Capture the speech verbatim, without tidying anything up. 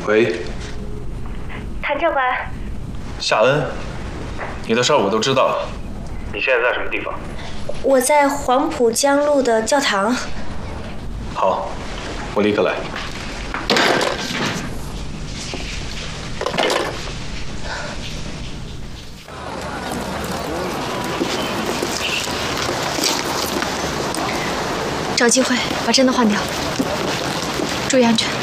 喂， 谭教官， 夏恩，你的事儿我都知道了。你现在在什么地方？ 我在黄浦江路的教堂。 好，我立刻来。 找机会把针都换掉，注意安全。